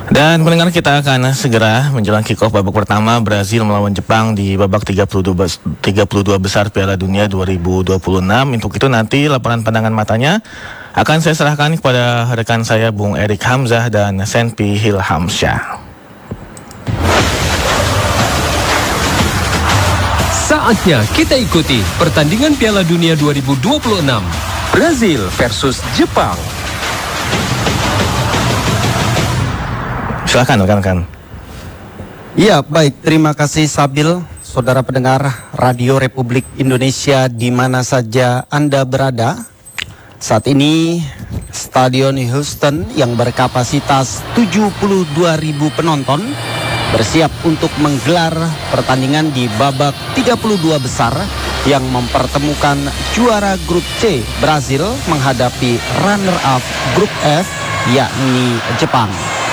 Dan pendengar, kita akan segera menjelang kick-off babak pertama Brazil melawan Jepang di babak 32 besar Piala Dunia 2026. Untuk itu nanti laporan pandangan matanya akan saya serahkan kepada rekan saya Bung Erik Hamzah dan Senpi Hilhamsyah. Saatnya kita ikuti pertandingan Piala Dunia 2026 Brazil versus Jepang. Silakan rekan-rekan. Iya, baik. Terima kasih Sabil, saudara pendengar Radio Republik Indonesia di mana saja Anda berada. Saat ini Stadion Houston yang berkapasitas 72.000 penonton bersiap untuk menggelar pertandingan di babak 32 besar yang mempertemukan juara grup C Brazil menghadapi runner-up grup F yakni Jepang.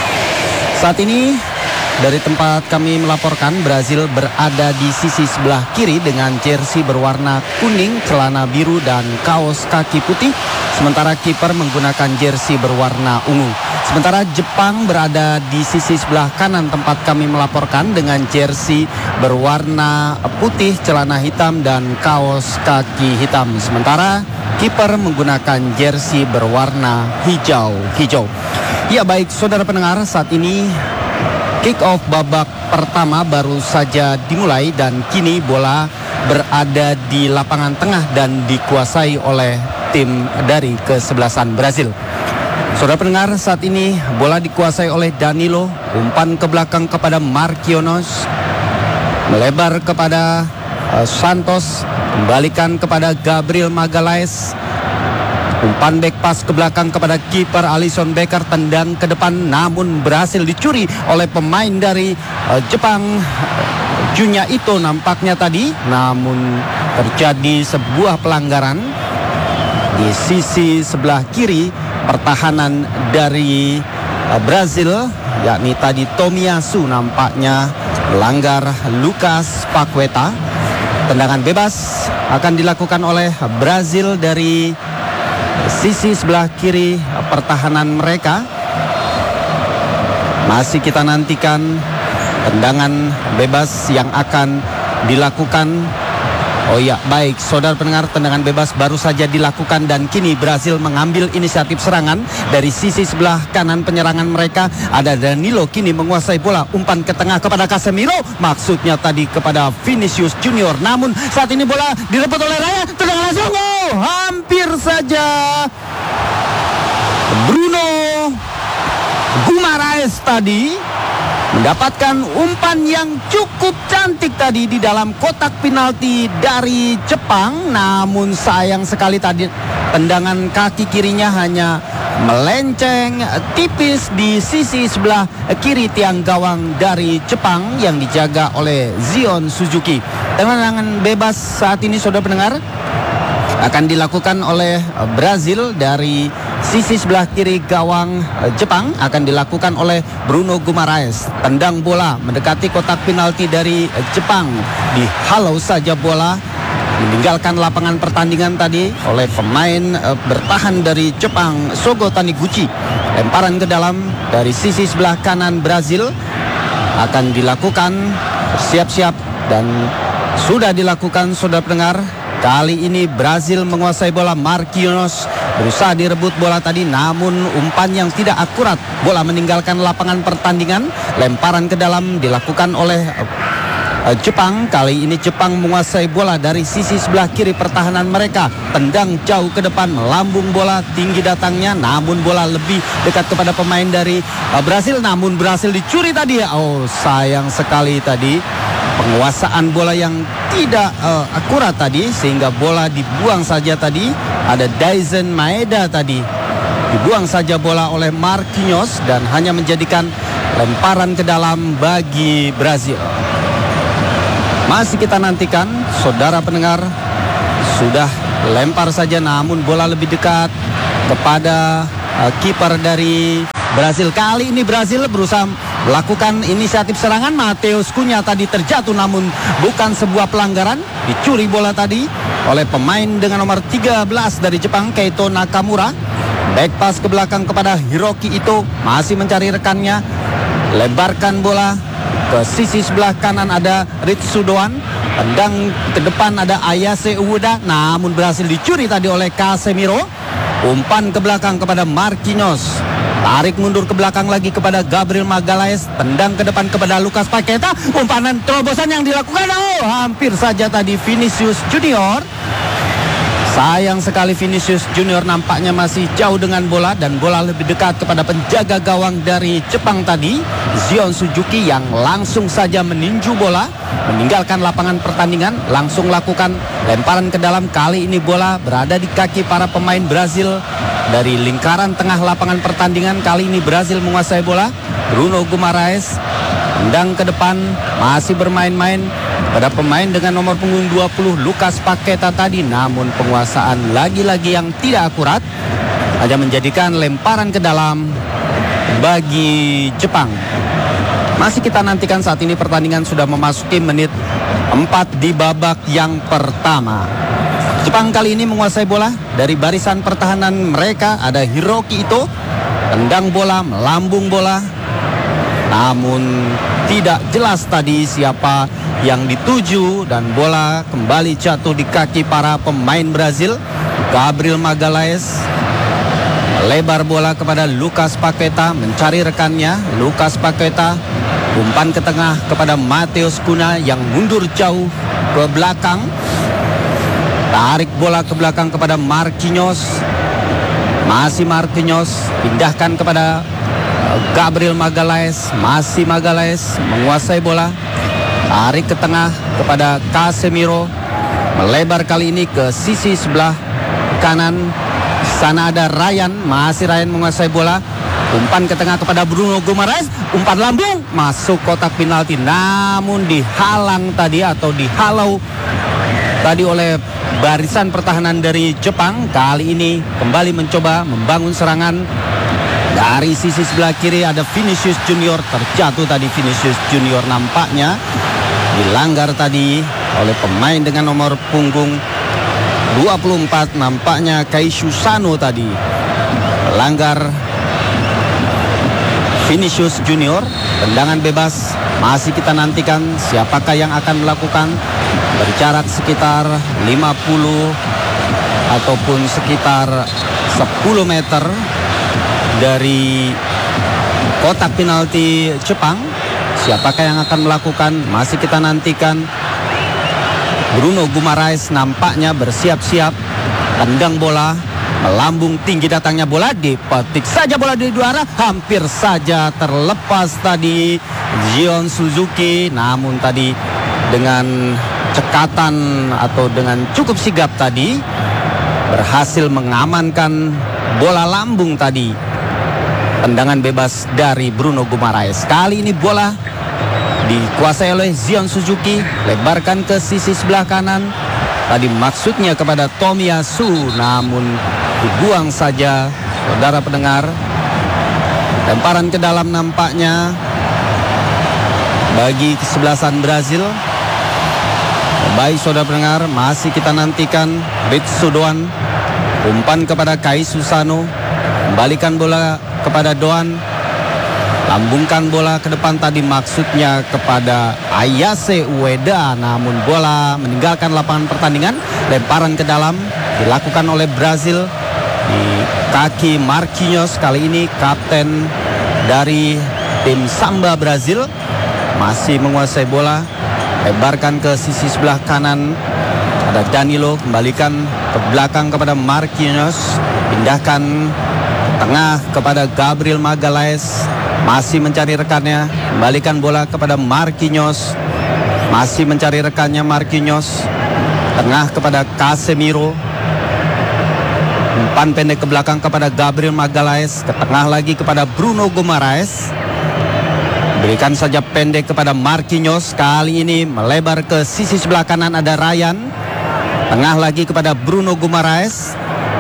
Saat ini dari tempat kami melaporkan, Brazil berada di sisi sebelah kiri dengan jersey berwarna kuning, celana biru dan kaos kaki putih. Sementara kiper menggunakan jersey berwarna ungu. Sementara Jepang berada di sisi sebelah kanan tempat kami melaporkan dengan jersey berwarna putih, celana hitam dan kaos kaki hitam. Sementara kiper menggunakan jersey berwarna hijau. Ya baik, saudara pendengar, saat ini kick off babak pertama baru saja dimulai dan kini bola berada di lapangan tengah dan dikuasai oleh tim dari kesebelasan Brazil. Saudara pendengar, saat ini bola dikuasai oleh Danilo, umpan ke belakang kepada Marquinhos, melebar kepada Santos, kembalikan kepada Gabriel Magalhaes. Umpan back pass ke belakang kepada kiper Alisson Becker, tendang ke depan namun berhasil dicuri oleh pemain dari Jepang, Junya Ito nampaknya tadi. Namun terjadi sebuah pelanggaran di sisi sebelah kiri pertahanan dari Brazil, yakni tadi Tomiyasu nampaknya melanggar Lucas Paqueta. Tendangan bebas akan dilakukan oleh Brazil dari sisi sebelah kiri pertahanan mereka. Masih kita nantikan tendangan bebas yang akan dilakukan. Oh ya, baik saudara pendengar, tendangan bebas baru saja dilakukan dan kini Brazil mengambil inisiatif serangan dari sisi sebelah kanan penyerangan mereka. Ada Danilo kini menguasai bola, umpan ke tengah kepada Casemiro, maksudnya tadi kepada Vinicius Junior. Namun saat ini bola direbut oleh Raya, tendangan langsung gol. Hampir saja Bruno Guimaraes tadi mendapatkan umpan yang cukup cantik tadi di dalam kotak penalti dari Jepang. Namun sayang sekali tadi tendangan kaki kirinya hanya melenceng tipis di sisi sebelah kiri tiang gawang dari Jepang yang dijaga oleh Zion Suzuki. Tendangan bebas saat ini saudara pendengar akan dilakukan oleh Brazil dari sisi sebelah kiri gawang Jepang, akan dilakukan oleh Bruno Guimaraes. Tendang bola mendekati kotak penalti dari Jepang, dihalau saja bola, meninggalkan lapangan pertandingan tadi oleh pemain bertahan dari Jepang, Shogo Taniguchi. Lemparan ke dalam dari sisi sebelah kanan Brazil akan dilakukan, siap-siap dan sudah dilakukan saudara pendengar. Kali ini Brazil menguasai bola. Marquinhos berusaha direbut bola tadi, namun umpan yang tidak akurat. Bola meninggalkan lapangan pertandingan. Lemparan ke dalam dilakukan oleh Jepang. Kali ini Jepang menguasai bola dari sisi sebelah kiri pertahanan mereka. Tendang jauh ke depan, melambung bola tinggi datangnya, namun bola lebih dekat kepada pemain dari Brazil. Namun berhasil dicuri tadi. Oh, sayang sekali tadi penguasaan bola yang tidak akurat tadi, sehingga bola dibuang saja tadi. Ada Daizen Maeda tadi, dibuang saja bola oleh Marquinhos dan hanya menjadikan lemparan ke dalam bagi Brazil. Masih kita nantikan saudara pendengar, sudah lempar saja namun bola lebih dekat kepada kiper dari Brazil. Kali ini Brazil berusaha melakukan inisiatif serangan. Matheus Cunha tadi terjatuh namun bukan sebuah pelanggaran. Dicuri bola tadi oleh pemain dengan nomor 13 dari Jepang, Keito Nakamura. Back pass ke belakang kepada Hiroki Ito, masih mencari rekannya. Lebarkan bola ke sisi sebelah kanan, ada Ritsu Doan. Tendang ke depan, ada Ayase Ueda, namun berhasil dicuri tadi oleh Casemiro. Umpan ke belakang kepada Marquinhos. Tarik mundur ke belakang lagi kepada Gabriel Magalhaes. Tendang ke depan kepada Lucas Paqueta. Umpanan terobosan yang dilakukan. Oh, hampir saja tadi Vinicius Junior. Sayang sekali Vinicius Junior nampaknya masih jauh dengan bola. Dan bola lebih dekat kepada penjaga gawang dari Jepang tadi, Zion Suzuki, yang langsung saja meninju bola, meninggalkan lapangan pertandingan, langsung lakukan lemparan ke dalam. Kali ini bola berada di kaki para pemain Brazil. Dari lingkaran tengah lapangan pertandingan, kali ini Brazil menguasai bola. Bruno Guimaraes tendang ke depan, masih bermain-main pada pemain dengan nomor punggung 20 Lucas Paqueta tadi, namun penguasaan lagi-lagi yang tidak akurat, hanya menjadikan lemparan ke dalam bagi Jepang. Masih kita nantikan, saat ini pertandingan sudah memasuki menit 4 di babak yang pertama. Jepang kali ini menguasai bola. Dari barisan pertahanan mereka ada Hiroki Ito, tendang bola, melambung bola, namun tidak jelas tadi siapa yang dituju, dan bola kembali jatuh di kaki para pemain Brazil. Gabriel Magalhaes melebar bola kepada Lucas Paqueta, mencari rekannya. Lucas Paqueta umpan ke tengah kepada Matheus Cunha yang mundur jauh ke belakang. Tarik bola ke belakang kepada Marquinhos. Masih Marquinhos, pindahkan kepada Gabriel Magalhaes. Masih Magalhaes menguasai bola. Tarik ke tengah kepada Casemiro. Melebar kali ini ke sisi sebelah kanan. Sana ada Ryan. Masih Ryan menguasai bola. Umpan ke tengah kepada Bruno Guimaraes. Umpan lambung masuk kotak penalti, namun dihalang tadi atau dihalau tadi oleh barisan pertahanan dari Jepang. Kali ini kembali mencoba membangun serangan. Dari sisi sebelah kiri ada Vinicius Junior. Terjatuh tadi Vinicius Junior, nampaknya dilanggar tadi oleh pemain dengan nomor punggung 24, nampaknya Kaishu Sano tadi melanggar Vinicius Junior. Tendangan bebas masih kita nantikan siapakah yang akan melakukan. Berjarak sekitar 50 ataupun sekitar 10 meter dari kotak penalti Jepang. Siapakah yang akan melakukan? Masih kita nantikan. Bruno Guimaraes nampaknya bersiap-siap. Tendang bola, melambung tinggi datangnya bola, dipetik saja bola dari dua arah. Hampir saja terlepas tadi Zion Suzuki, namun tadi dengan cekatan atau dengan cukup sigap tadi berhasil mengamankan bola lambung tadi. Tendangan bebas dari Bruno Guimaraes. Kali ini bola dikuasai oleh Zion Suzuki, lebarkan ke sisi sebelah kanan. Tadi maksudnya kepada Tomiyasu, namun dibuang saja, saudara pendengar. Lemparan ke dalam nampaknya bagi kesebelasan Brazil. Baik saudara pendengar, masih kita nantikan Ritsu Doan. Umpan kepada Kai Susano. Kembalikan bola kepada Doan. Lambungkan bola ke depan tadi maksudnya kepada Ayase Ueda, namun bola meninggalkan lapangan pertandingan. Lemparan ke dalam dilakukan oleh Brazil di kaki Marquinhos. Kali ini kapten dari tim Samba Brazil masih menguasai bola. Lebarkan ke sisi sebelah kanan. Ada Danilo, kembalikan ke belakang kepada Marquinhos. Pindahkan tengah kepada Gabriel Magalhaes. Masih mencari rekannya. Kembalikan bola kepada Marquinhos. Masih mencari rekannya Marquinhos. Tengah kepada Casemiro. Umpan pendek ke belakang kepada Gabriel Magalhaes. Ke tengah lagi kepada Bruno Guimaraes. Berikan saja pendek kepada Marquinhos. Kali ini melebar ke sisi sebelah kanan ada Ryan. Tengah lagi kepada Bruno Guimaraes.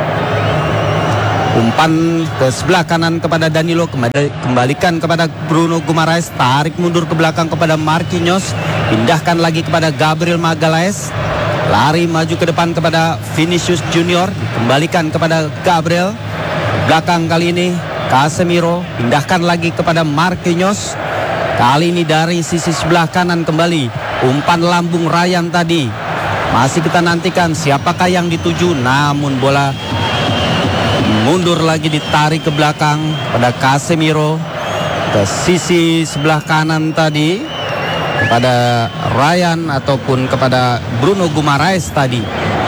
Umpan ke sebelah kanan kepada Danilo. Kembalikan kepada Bruno Guimaraes. Tarik mundur ke belakang kepada Marquinhos. Pindahkan lagi kepada Gabriel Magalhaes. Lari maju ke depan kepada Vinicius Junior. Kembalikan kepada Gabriel. belakang kali ini Casemiro, pindahkan lagi kepada Marquinhos. Kali ini dari sisi sebelah kanan kembali, umpan lambung Ryan tadi. Masih kita nantikan siapakah yang dituju, namun bola mundur lagi, ditarik ke belakang pada Casemiro ke sisi sebelah kanan tadi kepada Ryan ataupun kepada Bruno Guimaraes tadi.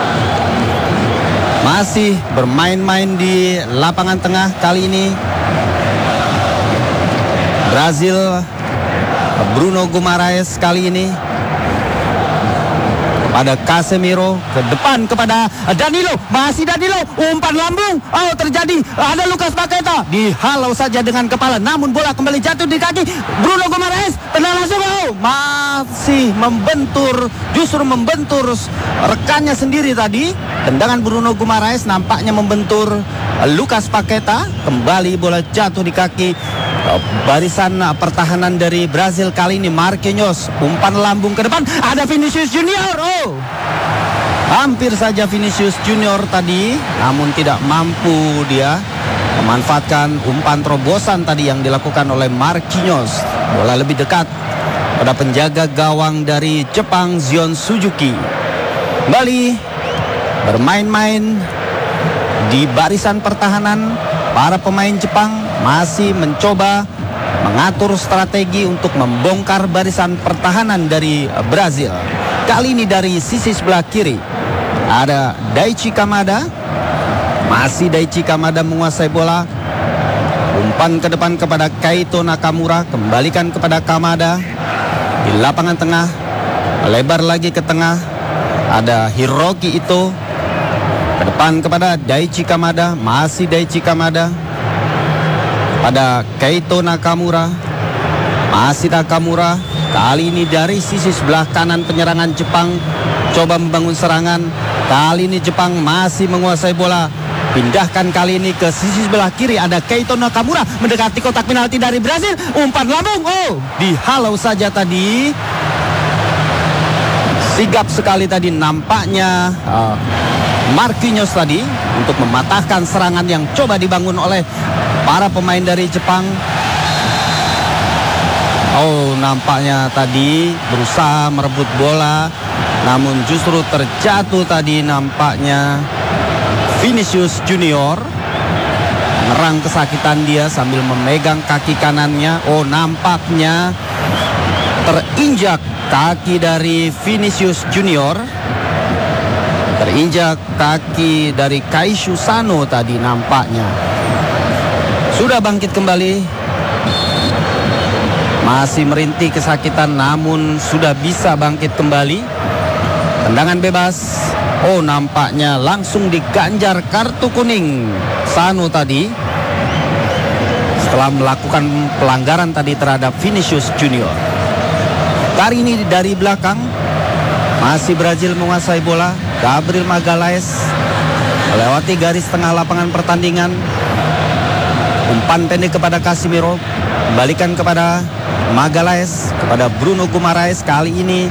Masih bermain-main di lapangan tengah kali ini Brazil. Bruno Guimaraes kali ini pada Casemiro, ke depan kepada Danilo, masih Danilo, umpan lambung, terjadi, ada Lucas Paqueta, dihalau saja dengan kepala, namun bola kembali jatuh di kaki Bruno Guimaraes, tenang langsung, masih membentur, justru membentur rekannya sendiri tadi. Tendangan Bruno Guimaraes nampaknya membentur Lucas Paqueta, kembali bola jatuh di kaki barisan pertahanan dari Brazil kali ini. Marquinhos, umpan lambung ke depan, ada Vinicius Junior. Hampir saja Vinicius Junior tadi, namun tidak mampu dia memanfaatkan umpan terobosan tadi yang dilakukan oleh Marquinhos. Bola lebih dekat pada penjaga gawang dari Jepang, Zion Suzuki. Kembali bermain-main di barisan pertahanan. Para pemain Jepang masih mencoba mengatur strategi untuk membongkar barisan pertahanan dari Brazil. Kali ini dari sisi sebelah kiri ada Daichi Kamada. Masih Daichi Kamada menguasai bola. Umpan ke depan kepada Kaito Nakamura, kembalikan kepada Kamada. Di lapangan tengah, lebar lagi ke tengah, ada Hiroki Ito. Ke depan kepada Daichi Kamada, masih Daichi Kamada. Pada Kaito Nakamura, masih Nakamura. Kali ini dari sisi sebelah kanan penyerangan Jepang, coba membangun serangan. Kali ini Jepang masih menguasai bola. Pindahkan kali ini ke sisi sebelah kiri, ada Kaito Nakamura mendekati kotak penalti dari Brazil. Umpan lambung, dihalau saja tadi. Sigap sekali tadi nampaknya Marquinhos tadi untuk mematahkan serangan yang coba dibangun oleh para pemain dari Jepang. Nampaknya tadi berusaha merebut bola, namun justru terjatuh tadi nampaknya Vinicius Junior. Ngerang kesakitan dia sambil memegang kaki kanannya. Nampaknya terinjak kaki dari Vinicius Junior. Terinjak kaki dari Kaishu Sano tadi nampaknya. Sudah bangkit kembali. Masih merintih kesakitan, namun sudah bisa bangkit kembali. Tendangan bebas. Nampaknya langsung diganjar kartu kuning Sano tadi setelah melakukan pelanggaran tadi terhadap Vinicius Junior. Kali ini dari belakang masih Brazil menguasai bola. Gabriel Magalhaes melewati garis tengah lapangan pertandingan. Umpan pendek kepada Casemiro, kembalikan kepada Magalhaes, kepada Bruno Guimaraes. Kali ini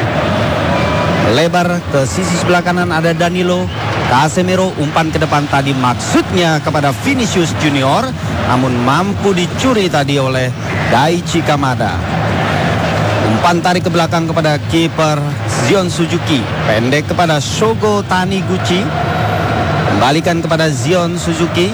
lebar ke sisi sebelah kanan, ada Danilo. Casemiro, umpan ke depan tadi maksudnya kepada Vinicius Junior, namun mampu dicuri tadi oleh Daichi Kamada. Umpan tarik ke belakang kepada kiper Zion Suzuki, pendek kepada Shogo Taniguchi, kembalikan kepada Zion Suzuki.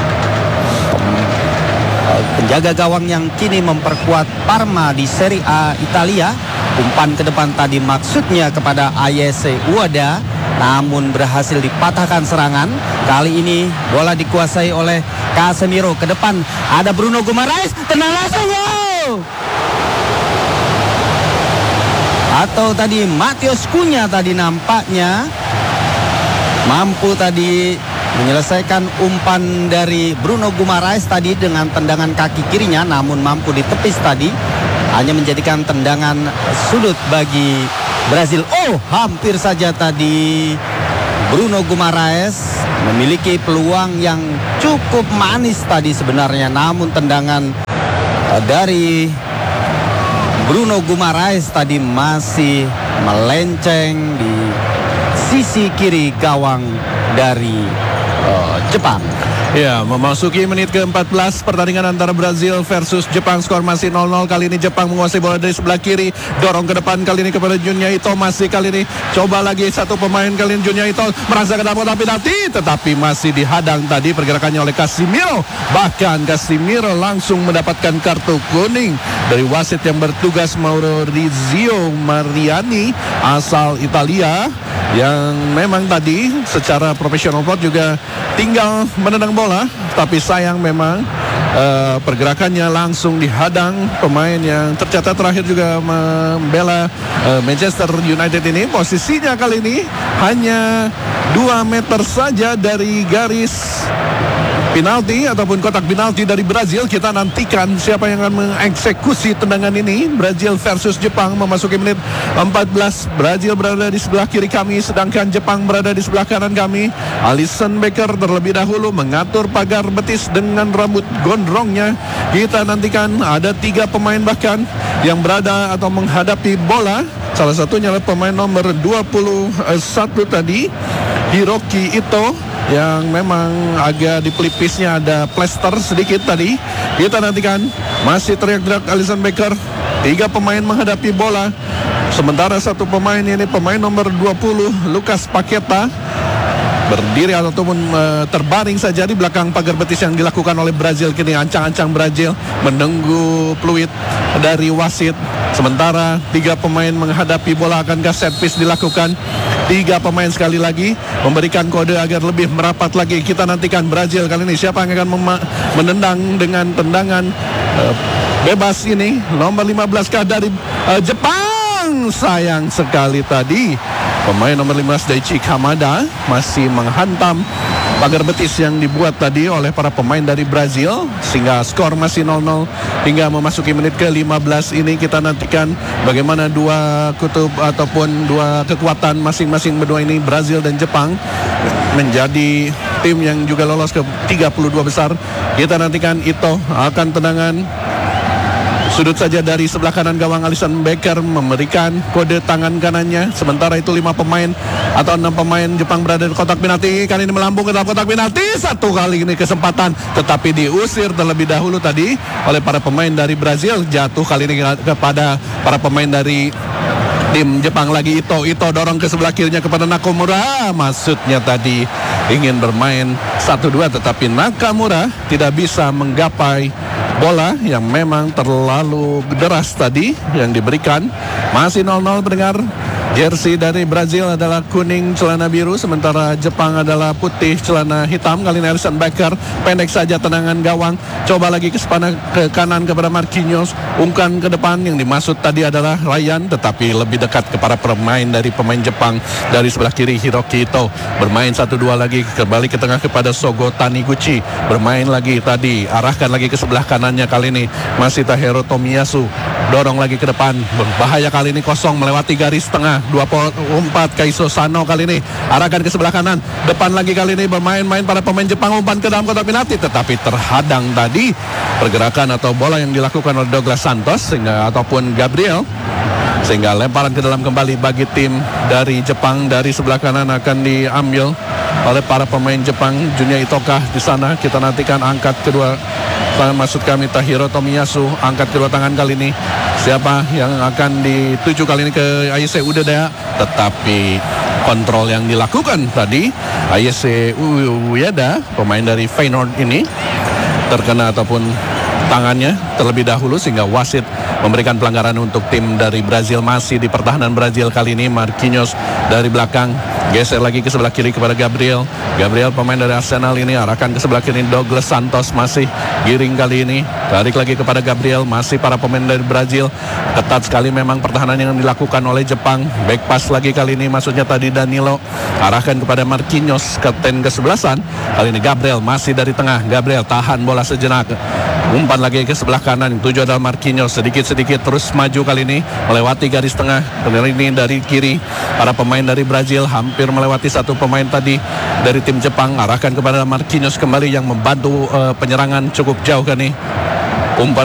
Penjaga gawang yang kini memperkuat Parma di Serie A Italia. Umpan ke depan tadi maksudnya kepada Ayase Ueda, namun berhasil dipatahkan serangan. Kali ini bola dikuasai oleh Casemiro. Ke depan ada Bruno Guimaraes, tenang langsung. Atau tadi Matheus Cunha tadi nampaknya mampu tadi menyelesaikan umpan dari Bruno Guimaraes tadi dengan tendangan kaki kirinya, namun mampu ditepis tadi, hanya menjadikan tendangan sudut bagi Brazil. Hampir saja tadi Bruno Guimaraes memiliki peluang yang cukup manis tadi sebenarnya, namun tendangan dari Bruno Guimaraes tadi masih melenceng di sisi kiri gawang dari Jepang. Ya, memasuki menit ke-14 pertandingan antara Brazil versus Jepang, skor masih 0-0. Kali ini Jepang menguasai bola dari sebelah kiri, dorong ke depan kali ini kepada Junya Ito, masih kali ini coba lagi satu pemain, kali ini Junya Ito merasa ke dalam kotak penalti, tetapi masih dihadang tadi pergerakannya oleh Casemiro. Bahkan Casemiro langsung mendapatkan kartu kuning dari wasit yang bertugas, Maurizio Mariani, asal Italia, yang memang tadi secara profesional juga tinggal menendang bola, tapi sayang memang pergerakannya langsung dihadang pemain yang tercatat terakhir juga membela Manchester United ini. Posisinya kali ini hanya 2 meter saja dari garis penalti ataupun kotak penalti dari Brazil. Kita nantikan siapa yang akan mengeksekusi tendangan ini. Brazil versus Jepang memasuki menit 14. Brazil berada di sebelah kiri kami, sedangkan Jepang berada di sebelah kanan kami. Alisson Becker terlebih dahulu mengatur pagar betis dengan rambut gondrongnya. Kita nantikan ada 3 pemain bahkan yang berada atau menghadapi bola. Salah satunya adalah pemain nomor 21 tadi, Hiroki Ito, yang memang agak di pelipisnya ada plester sedikit tadi. Kita nantikan, masih teriak-teriak Alisson Becker. 3 pemain menghadapi bola, sementara satu pemain ini pemain nomor 20 Lucas Paqueta berdiri ataupun terbaring saja di belakang pagar betis yang dilakukan oleh Brazil. Kini ancang-ancang Brazil menunggu fluid dari wasit. Sementara 3 pemain menghadapi bola, akankah set piece dilakukan? 3 pemain sekali lagi memberikan kode agar lebih merapat lagi. Kita nantikan Brazil kali ini siapa yang akan menendang dengan tendangan bebas ini. Nomor 15 dari Jepang. Sayang sekali tadi pemain nomor 15 Daichi Kamada masih menghantam pagar betis yang dibuat tadi oleh para pemain dari Brazil, sehingga skor masih 0-0 hingga memasuki menit ke-15 ini. Kita nantikan bagaimana 2 kutub ataupun 2 kekuatan masing-masing berdua ini, Brazil dan Jepang, menjadi tim yang juga lolos ke 32 besar. Kita nantikan Ito akan tendangan sudut saja dari sebelah kanan gawang. Alisson Becker memberikan kode tangan kanannya. Sementara itu 5 pemain atau 6 pemain Jepang berada di kotak penalti. Kali ini melambung ke dalam kotak penalti. Satu kali ini kesempatan, tetapi diusir terlebih dahulu tadi oleh para pemain dari Brazil. Jatuh kali ini kepada para pemain dari tim Jepang lagi. Ito dorong ke sebelah kirinya kepada Nakamura. Maksudnya tadi ingin bermain 1-2, tetapi Nakamura tidak bisa menggapai bola yang memang terlalu deras tadi yang diberikan. Masih 0-0 pendengar. Jersey dari Brazil adalah kuning celana biru, sementara Jepang adalah putih celana hitam. Kali ini Alisson Becker pendek saja tendangan gawang. Coba lagi ke kanan kepada Marquinhos. Umpan ke depan, yang dimaksud tadi adalah Ryan, tetapi lebih dekat kepada pemain Jepang dari sebelah kiri. Hiroki Ito bermain 1-2 lagi, kembali ke tengah kepada Sogo Taniguchi. Bermain lagi tadi, arahkan lagi ke sebelah kanannya. Kali ini masih Takeru Tomiyasu, dorong lagi ke depan. Berbahaya kali ini, kosong melewati garis tengah. 24 Kaiso Sano kali ini arahkan ke sebelah kanan. Depan lagi kali ini bermain-main para pemain Jepang, umpan ke dalam kotak penalti, tetapi terhadang tadi pergerakan atau bola yang dilakukan oleh Douglas Santos ataupun Gabriel, sehingga lemparan ke dalam kembali bagi tim dari Jepang. Dari sebelah kanan akan diambil oleh para pemain Jepang. Junya Itoka di sana. Kita nantikan angkat kedua tangan, maksud kami Takeru Tomiyasu, angkat kedua tangan kali ini. Siapa yang akan dituju kali ini ke Ayase Ueda, tetapi kontrol yang dilakukan tadi Ayase Ueda, pemain dari Feyenoord ini, terkena ataupun tangannya terlebih dahulu, sehingga wasit memberikan pelanggaran untuk tim dari Brazil. Masih di pertahanan Brazil kali ini. Marquinhos dari belakang geser lagi ke sebelah kiri kepada Gabriel. Pemain dari Arsenal ini arahkan ke sebelah kiri. Douglas Santos masih giring kali ini, tarik lagi kepada Gabriel. Masih para pemain dari Brazil. Ketat sekali memang pertahanan yang dilakukan oleh Jepang. Back pass lagi kali ini, maksudnya tadi Danilo, arahkan kepada Marquinhos, kapten ke-11. Kali ini Gabriel masih dari tengah. Gabriel tahan bola sejenak, umpan lagi ke sebelah kanan. Tujuh adalah Marquinhos, sedikit-sedikit terus maju kali ini melewati garis tengah. Kali ini dari kiri para pemain dari Brazil hampir melewati satu pemain tadi dari tim Jepang. Arahkan kepada Marquinhos kembali yang membantu penyerangan cukup jauh kan nih. Umpan